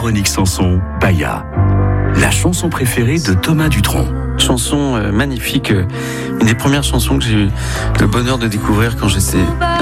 Véronique Sanson, Baya. La chanson préférée de Thomas Dutronc. Chanson magnifique, une des premières chansons que j'ai eu le bonheur de découvrir quand j'étais